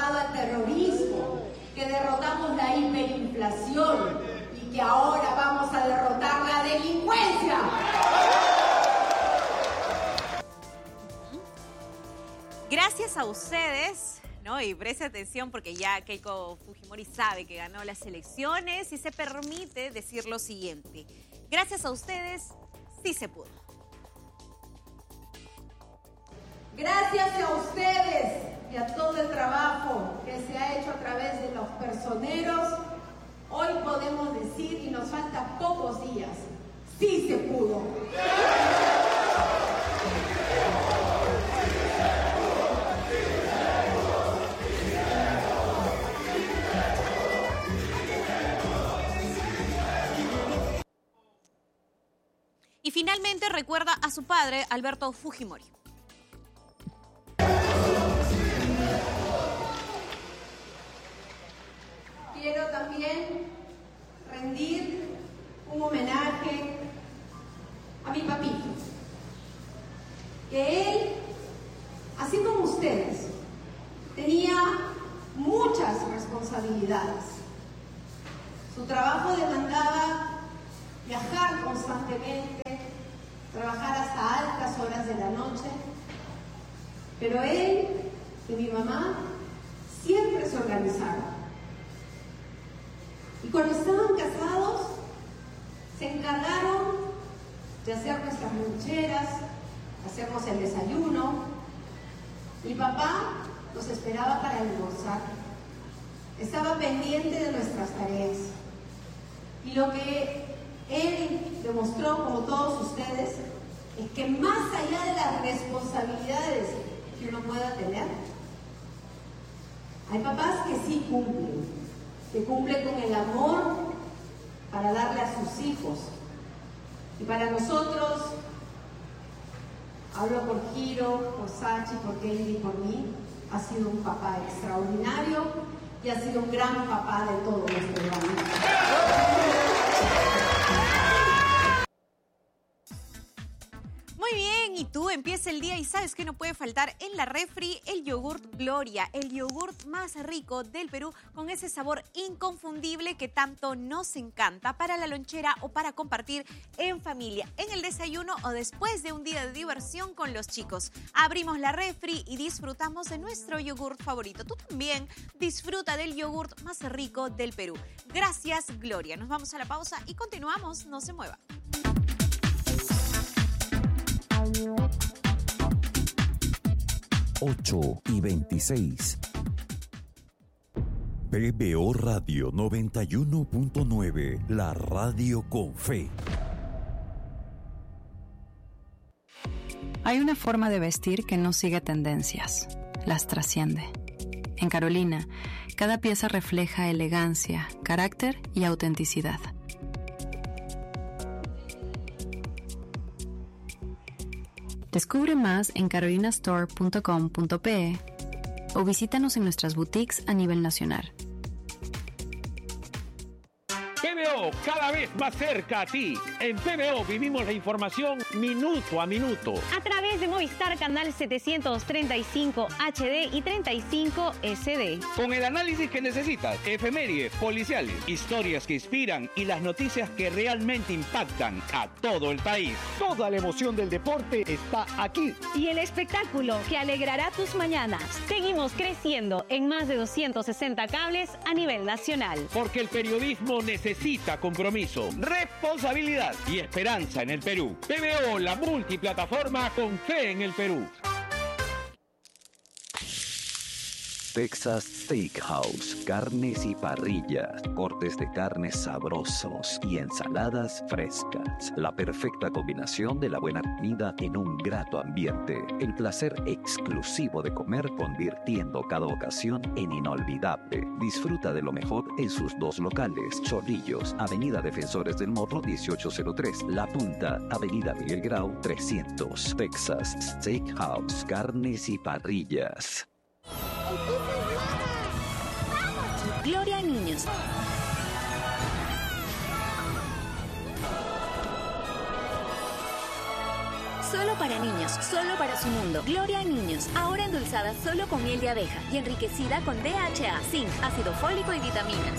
derrotado al terrorismo, que derrotamos la hiperinflación y que ahora vamos a derrotar la delincuencia. Gracias a ustedes, ¿no? Y preste atención porque ya Keiko Fujimori sabe que ganó las elecciones y se permite decir lo siguiente. Gracias a ustedes, sí se pudo. Gracias a ustedes y a todo el trabajo que se ha hecho a través de los personeros, hoy podemos decir, y nos faltan pocos días, sí se pudo. Y finalmente recuerda a su padre, Alberto Fujimori. Quiero también rendir un homenaje a mi papito, que él, así como ustedes, tenía muchas responsabilidades. Su trabajo demandaba viajar constantemente, trabajar hasta altas horas de la noche, pero él y mi mamá siempre se organizaron. Y cuando estaban casados, se encargaron de hacer nuestras loncheras, hacernos el desayuno. Mi papá nos esperaba para almorzar. Estaba pendiente de nuestras tareas. Y lo que él demostró, como todos ustedes, es que más allá de las responsabilidades que uno pueda tener, hay papás que sí cumplen, que cumple con el amor para darle a sus hijos. Y para nosotros, hablo por Giro, por Sachi, por Kennedy y por mí, ha sido un papá extraordinario y ha sido un gran papá de todo nuestro país. Muy bien, y tú empieza el día y sabes que no puede faltar en la refri el yogurt Gloria, el yogurt más rico del Perú con ese sabor inconfundible que tanto nos encanta para la lonchera o para compartir en familia, en el desayuno o después de un día de diversión con los chicos. Abrimos la refri y disfrutamos de nuestro yogurt favorito. Tú también disfruta del yogurt más rico del Perú. Gracias, Gloria. Nos vamos a la pausa y continuamos. No se mueva. 8:26. PBO Radio 91.9, la radio con fe. Hay una forma de vestir que no sigue tendencias, las trasciende. En Carolina, cada pieza refleja elegancia, carácter y autenticidad. Descubre más en carolinastore.com.pe o visítanos en nuestras boutiques a nivel nacional. PBO, cada vez más cerca a ti. En PBO vivimos la información minuto a minuto. A través de Movistar Canal 735 HD y 35 SD. Con el análisis que necesitas, efemérides, policiales, historias que inspiran y las noticias que realmente impactan a todo el país. Toda la emoción del deporte está aquí. Y el espectáculo que alegrará tus mañanas. Seguimos creciendo en más de 260 cables a nivel nacional. Porque el periodismo necesita compromiso, responsabilidad y esperanza en el Perú. PBO, la multiplataforma con fe en el Perú. Texas Steakhouse, carnes y parrillas, cortes de carnes sabrosos y ensaladas frescas. La perfecta combinación de la buena comida en un grato ambiente. El placer exclusivo de comer convirtiendo cada ocasión en inolvidable. Disfruta de lo mejor en sus dos locales. Chorrillos, Avenida Defensores del Morro 1803. La Punta, Avenida Miguel Grau 300. Texas Steakhouse, carnes y parrillas. Gloria Niños. Solo para niños, solo para su mundo. Gloria Niños, ahora endulzada solo con miel de abeja y enriquecida con DHA, zinc, ácido fólico y vitaminas.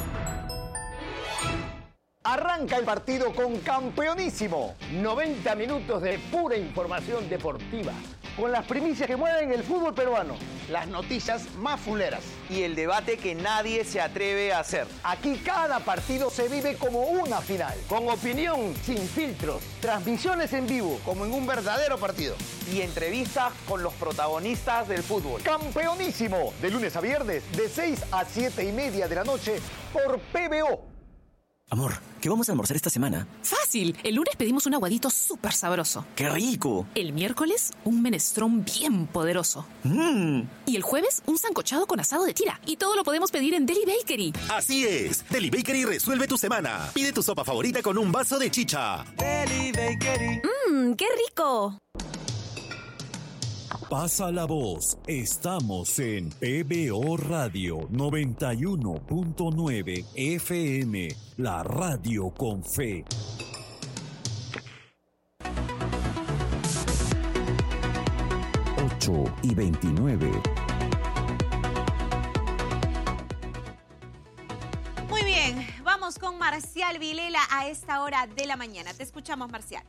Arranca el partido con Campeonísimo. 90 minutos de pura información deportiva, con las primicias que mueven el fútbol peruano, las noticias más fuleras y el debate que nadie se atreve a hacer. Aquí cada partido se vive como una final, con opinión sin filtros, transmisiones en vivo, como en un verdadero partido, y entrevistas con los protagonistas del fútbol. Campeonísimo, de lunes a viernes, de 6 a 7:30 de la noche, por PBO. Amor, ¿qué vamos a almorzar esta semana? Fácil. El lunes pedimos un aguadito súper sabroso. ¡Qué rico! El miércoles, un menestrón bien poderoso. Y el jueves, un sancochado con asado de tira. Y todo lo podemos pedir en Deli Bakery. Así es. Deli Bakery resuelve tu semana. Pide tu sopa favorita con un vaso de chicha. Deli Bakery. ¡Qué rico! Pasa la voz. Estamos en PBO Radio 91.9 FM, la radio con fe. y 29. Muy bien, vamos con Marcial Vilela a esta hora de la mañana. Te escuchamos, Marcial.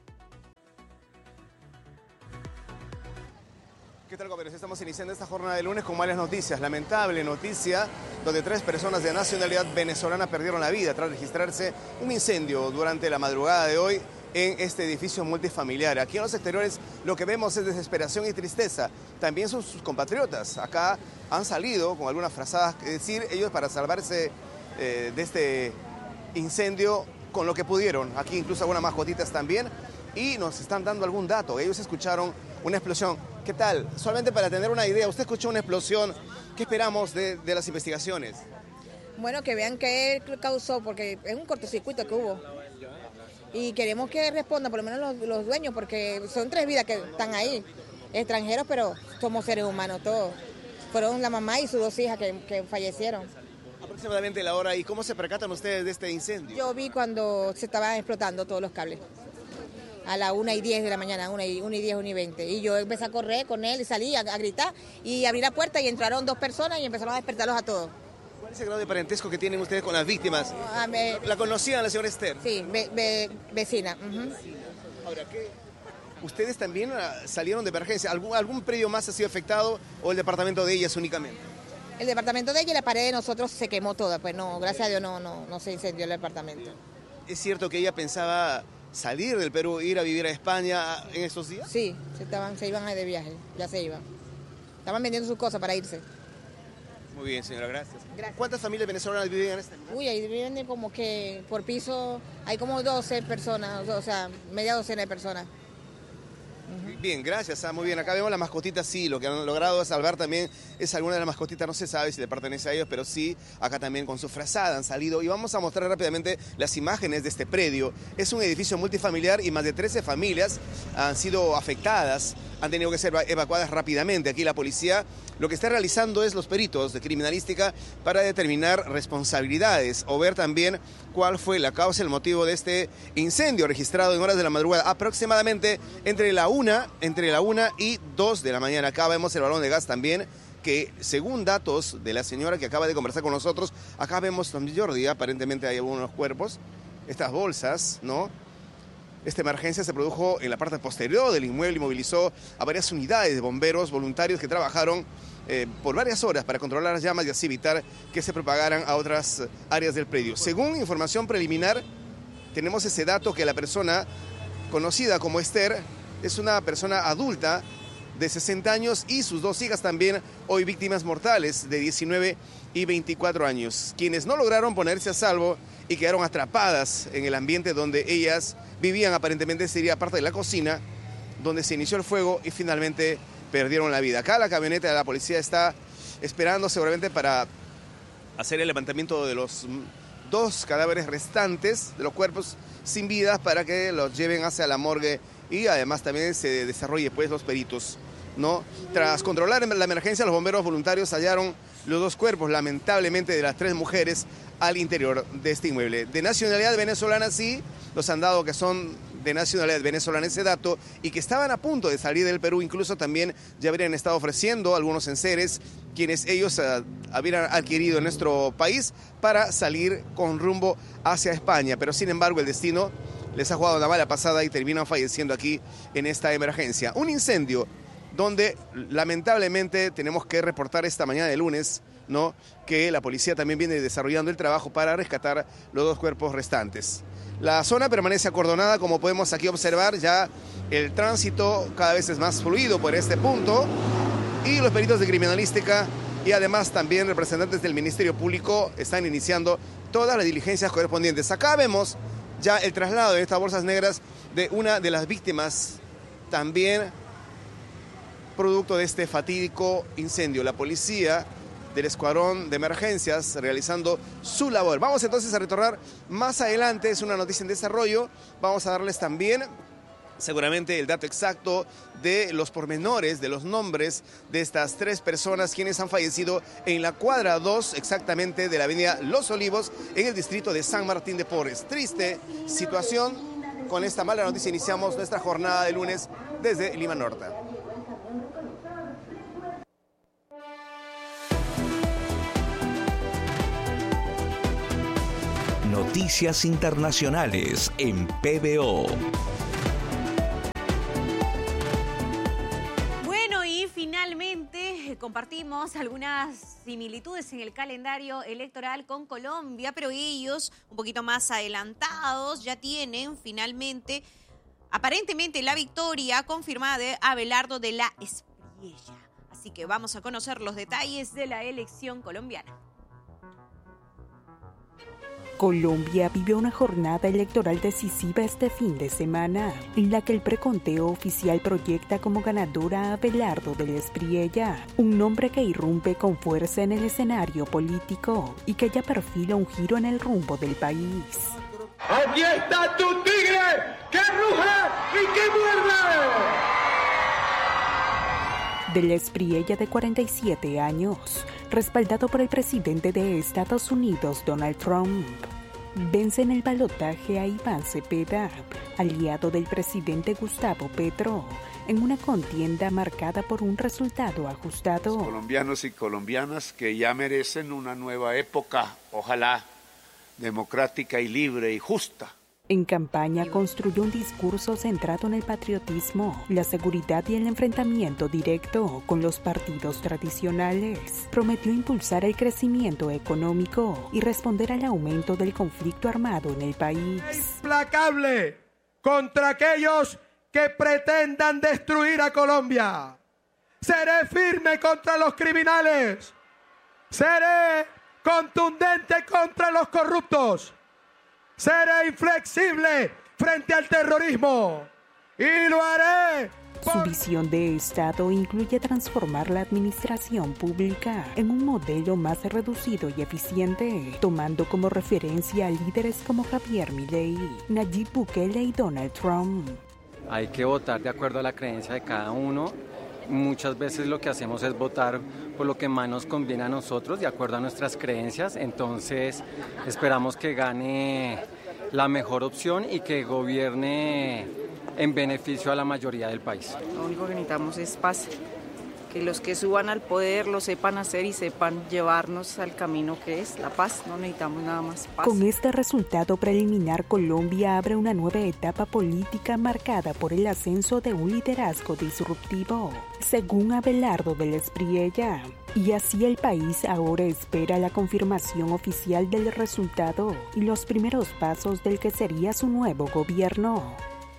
¿Qué tal, compañeros? Estamos iniciando esta jornada de lunes con malas noticias. Lamentable noticia donde 3 personas de nacionalidad venezolana perdieron la vida tras registrarse un incendio durante la madrugada de hoy en este edificio multifamiliar. Aquí en los exteriores lo que vemos es desesperación y tristeza. También son sus compatriotas. Acá han salido con algunas frazadas, es decir, ellos para salvarse de este incendio con lo que pudieron. Aquí incluso algunas mascotitas también. Y nos están dando algún dato. Ellos escucharon una explosión. ¿Qué tal? Solamente para tener una idea, usted escuchó una explosión. ¿Qué esperamos de las investigaciones? Bueno, que vean qué causó, porque es un cortocircuito que hubo. Y queremos que respondan, por lo menos los dueños, porque son 3 vidas que están ahí, extranjeros, pero somos seres humanos todos. Fueron la mamá y sus 2 hijas que fallecieron. Aproximadamente la hora, ¿y cómo se percatan ustedes de este incendio? Yo vi cuando se estaban explotando todos los cables. A las 1:10 de la mañana, 1:10, 1:20. Y yo empecé a correr con él y salí a gritar y abrí la puerta y entraron 2 personas y empezaron a despertarlos a todos. ¿Cuál es el grado de parentesco que tienen ustedes con las víctimas? ¿La conocían, la señora Esther? Sí, vecina. Ahora, ¿qué? ¿Ustedes también salieron de emergencia? ¿Algún predio más ha sido afectado o el departamento de ellas únicamente? El departamento de ella y la pared de nosotros se quemó toda. Pues no, gracias a Dios no se incendió el departamento. ¿Es cierto que ella pensaba salir del Perú, ir a vivir a España en estos días? Sí, se iban de viaje, ya se iban. Estaban vendiendo sus cosas para irse. Muy bien, señora, gracias. ¿Cuántas familias venezolanas viven en este lugar? Uy, ahí viven como que por piso hay como 12 personas, o sea, media docena de personas. Bien, gracias, muy bien. Acá vemos las mascotitas, sí, lo que han logrado salvar también es alguna de las mascotitas, no se sabe si le pertenece a ellos, pero sí, acá también con su frazada han salido. Y vamos a mostrar rápidamente las imágenes de este predio. Es un edificio multifamiliar y más de 13 familias han sido afectadas, han tenido que ser evacuadas rápidamente. Aquí la policía lo que está realizando es los peritos de criminalística para determinar responsabilidades o ver también cuál fue la causa, el motivo de este incendio registrado en horas de la madrugada, aproximadamente entre la 1 y 2 de la mañana. Acá vemos el balón de gas también, que según datos de la señora que acaba de conversar con nosotros, acá vemos también, Jordi, aparentemente hay algunos cuerpos, estas bolsas, ¿no? Esta emergencia se produjo en la parte posterior del inmueble y movilizó a varias unidades de bomberos voluntarios que trabajaron por varias horas para controlar las llamas y así evitar que se propagaran a otras áreas del predio. Según información preliminar, tenemos ese dato que la persona conocida como Esther es una persona adulta de 60 años y sus 2 hijas también, hoy víctimas mortales de 19 y 24 años, quienes no lograron ponerse a salvo y quedaron atrapadas en el ambiente donde ellas vivían. Aparentemente sería parte de la cocina donde se inició el fuego y finalmente perdieron la vida. Acá la camioneta de la policía está esperando seguramente para hacer el levantamiento de los 2 cadáveres restantes de los cuerpos sin vida para que los lleven hacia la morgue y además también se desarrolle pues los peritos, ¿no? Tras controlar la emergencia, los bomberos voluntarios hallaron los 2 cuerpos, lamentablemente, de las 3 mujeres al interior de este inmueble. De nacionalidad venezolana, sí, los han dado que son de nacionalidad venezolana ese dato y que estaban a punto de salir del Perú, incluso también ya habrían estado ofreciendo algunos enseres quienes ellos habían adquirido en nuestro país para salir con rumbo hacia España, pero sin embargo el destino les ha jugado una mala pasada y terminan falleciendo aquí en esta emergencia. Un incendio donde lamentablemente tenemos que reportar esta mañana de lunes, ¿no?, que la policía también viene desarrollando el trabajo para rescatar los 2 cuerpos restantes. La zona permanece acordonada, como podemos aquí observar, ya el tránsito cada vez es más fluido por este punto y los peritos de criminalística y además también representantes del Ministerio Público están iniciando todas las diligencias correspondientes. Acá vemos ya el traslado de estas bolsas negras de una de las víctimas también producto de este fatídico incendio. La policía del Escuadrón de Emergencias realizando su labor. Vamos entonces a retornar más adelante, es una noticia en desarrollo. Vamos a darles también seguramente el dato exacto de los pormenores, de los nombres de estas 3 personas quienes han fallecido en la cuadra 2 exactamente de la avenida Los Olivos en el distrito de San Martín de Porres. Triste situación. Con esta mala noticia iniciamos nuestra jornada de lunes desde Lima Norte. Noticias internacionales en PBO. Bueno, y finalmente compartimos algunas similitudes en el calendario electoral con Colombia, pero ellos, un poquito más adelantados, ya tienen finalmente, aparentemente, la victoria confirmada de Abelardo de la Espriella. Así que vamos a conocer los detalles de la elección colombiana. Colombia vivió una jornada electoral decisiva este fin de semana, en la que el preconteo oficial proyecta como ganadora a Abelardo de la Espriella, un nombre que irrumpe con fuerza en el escenario político y que ya perfila un giro en el rumbo del país. ¡Aquí está tu tigre! ¡Que ruja y que muerda! De la Espriella, de 47 años, respaldado por el presidente de Estados Unidos, Donald Trump, vence en el balotaje a Iván Cepeda, aliado del presidente Gustavo Petro, en una contienda marcada por un resultado ajustado. Colombianos y colombianas que ya merecen una nueva época, ojalá democrática y libre y justa. En campaña construyó un discurso centrado en el patriotismo, la seguridad y el enfrentamiento directo con los partidos tradicionales. Prometió impulsar el crecimiento económico y responder al aumento del conflicto armado en el país. Implacable contra aquellos que pretendan destruir a Colombia. Seré firme contra los criminales. Seré contundente contra los corruptos. Seré inflexible frente al terrorismo y lo haré. Su visión de Estado incluye transformar la administración pública en un modelo más reducido y eficiente, tomando como referencia a líderes como Javier Milei, Nayib Bukele y Donald Trump. Hay que votar de acuerdo a la creencia de cada uno. Muchas veces lo que hacemos es votar por lo que más nos conviene a nosotros, de acuerdo a nuestras creencias. Entonces, esperamos que gane la mejor opción y que gobierne en beneficio a la mayoría del país. Lo único que necesitamos es paz. Que los que suban al poder lo sepan hacer y sepan llevarnos al camino que es la paz. No necesitamos nada más paz. Con este resultado preliminar, Colombia abre una nueva etapa política marcada por el ascenso de un liderazgo disruptivo, según Abelardo de la Espriella. Y así el país ahora espera la confirmación oficial del resultado y los primeros pasos del que sería su nuevo gobierno.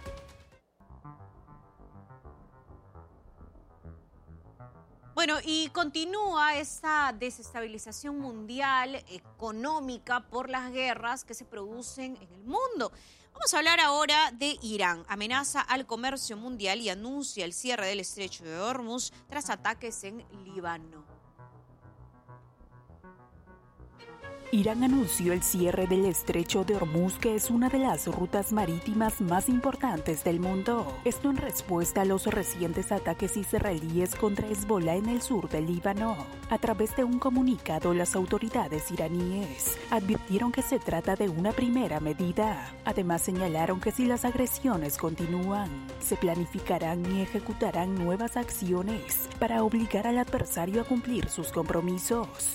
Bueno, y continúa esta desestabilización mundial económica por las guerras que se producen en el mundo. Vamos a hablar ahora de Irán. Amenaza al comercio mundial y anuncia el cierre del estrecho de Hormuz tras ataques en Líbano. Irán anunció el cierre del estrecho de Hormuz, que es una de las rutas marítimas más importantes del mundo. Esto en respuesta a los recientes ataques israelíes contra Hezbollah en el sur del Líbano. A través de un comunicado, las autoridades iraníes advirtieron que se trata de una primera medida. Además, señalaron que si las agresiones continúan, se planificarán y ejecutarán nuevas acciones para obligar al adversario a cumplir sus compromisos.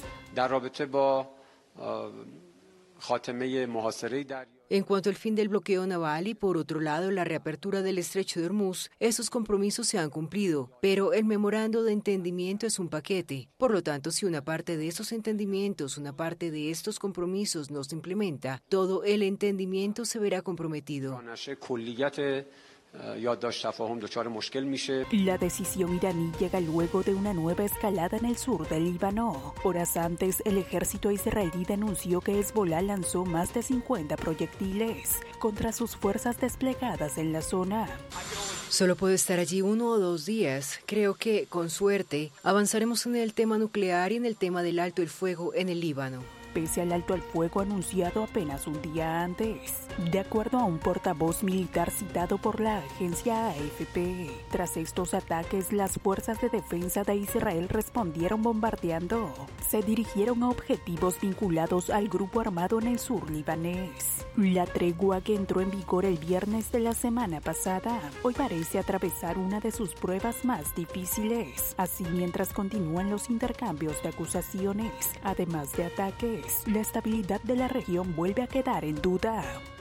En cuanto al fin del bloqueo naval y, por otro lado, la reapertura del estrecho de Hormuz, esos compromisos se han cumplido, pero el memorando de entendimiento es un paquete. Por lo tanto, si una parte de estos entendimientos, una parte de estos compromisos no se implementa, todo el entendimiento se verá comprometido. La decisión iraní llega luego de una nueva escalada en el sur del Líbano. Horas antes, el ejército israelí denunció que Hezbollah lanzó más de 50 proyectiles contra sus fuerzas desplegadas en la zona. Solo puedo estar allí 1 o 2 días. Creo que, con suerte, avanzaremos en el tema nuclear y en el tema del alto el fuego en el Líbano. Pese al alto al fuego anunciado apenas un día antes, de acuerdo a un portavoz militar citado por la agencia AFP. Tras estos ataques, las fuerzas de defensa de Israel respondieron bombardeando. Se dirigieron a objetivos vinculados al grupo armado en el sur libanés. La tregua, que entró en vigor el viernes de la semana pasada, hoy parece atravesar una de sus pruebas más difíciles. Así, mientras continúan los intercambios de acusaciones, además de ataques, la estabilidad de la región vuelve a quedar en duda.